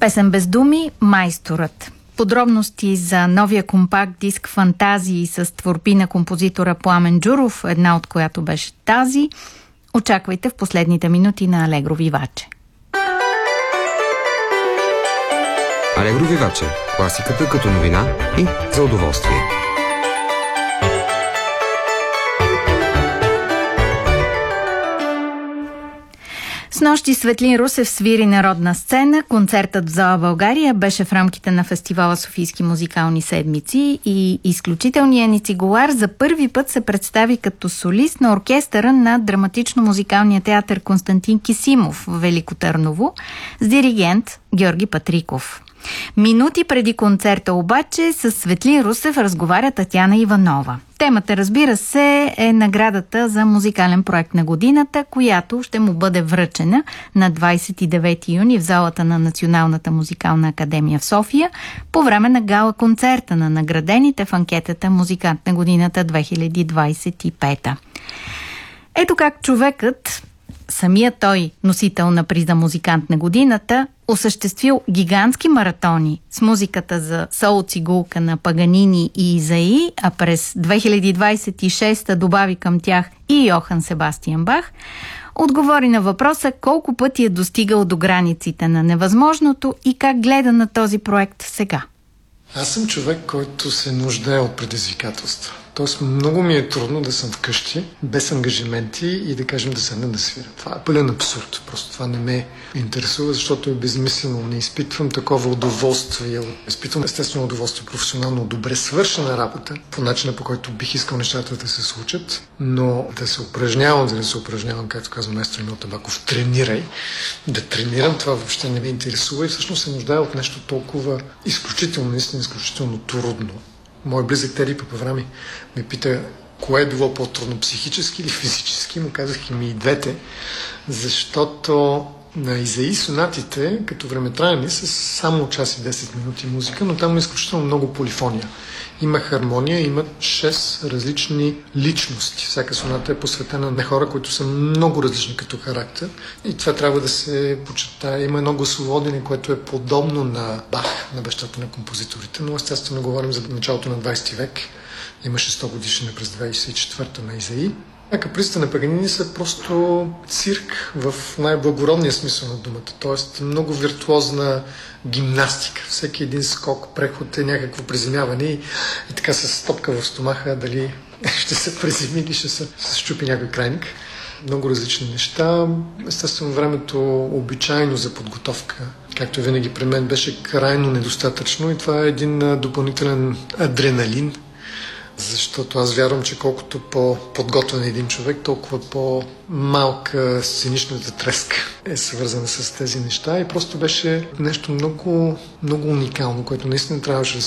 Песен без думи, Майсторът. Подробности за новия компакт диск «Фантазии» с творби на композитора Пламен Джуров, една от която беше тази, очаквайте в последните минути на Алегро Виваче. Алегро Виваче. Класиката като новина и за удоволствие. Снощи Светлин Русев свири народна сцена. Концертът в Зоа България беше в рамките на фестивала Софийски музикални седмици и изключителният ни цигулар за първи път се представи като солист на оркестъра на драматично-музикалния театър Константин Кисимов в Велико Търново с диригент Георги Патриков. Минути преди концерта обаче с Светлин Русев разговаря Татяна Иванова. Темата, разбира се, е наградата за музикален проект на годината, която ще му бъде връчена на 29 юни в залата на Националната музикална академия в София по време на гала-концерта на наградените в анкетата Музикант на годината 2025. Ето как човекът, самият той, носител на приза Музикант на годината, осъществил гигантски маратони с музиката за соло цигулка на Паганини и Изаи, а през 2026 добави към тях и Йохан Себастиан Бах, отговори на въпроса колко пъти е достигал до границите на невъзможното и как гледа на този проект сега. Аз съм човек, който се нуждае от предизвикателства. Тоест много ми е трудно да съм вкъщи, без ангажименти и да кажем да седна да свиря. Това е пълен абсурд. Просто това не ме интересува, защото е безмислено. Не изпитвам такова удоволствие. Изпитвам естествено удоволствие, професионално добре свършена работа, по начина по който бих искал нещата да се случат, но да се упражнявам, за да се упражнявам, както казва майстор Емил Табаков, тренирай. Да тренирам, това въобще не ме интересува и всъщност се нуждае от нещо толкова изключително, наистина изключително трудно. Мой близък Теди Папаврами ме пита кое е било по-трудно, психически или физически. Му казах и двете, защото на Изаи сонатите, като времетраене, са само час и 10 минути музика, но там е изключително много полифония. Има хармония, има 6 различни личности. Всяка соната е посветена на хора, които са много различни като характер. И това трябва да се почитае. Има едно гласоводене, което е подобно на Бах, на бащата на композиторите, но естествено говорим за началото на 20 век. Имаше 100 годишнина през 24-та на Изаи. А капризите на Паганини са просто цирк в най-благородния смисъл на думата. Тоест много виртуозна гимнастика. Всеки един скок, преход е някакво приземяване и така с топка в стомаха дали ще се приземи или ще се счупи някой крайник. Много различни неща. Естествено времето обичайно за подготовка, както винаги при мен, беше крайно недостатъчно и това е един допълнителен адреналин. Защото аз вярвам, че колкото по-подготвен е един човек, толкова по-малка сценичната треска е свързана с тези неща и просто беше нещо много, много уникално, което наистина трябваше да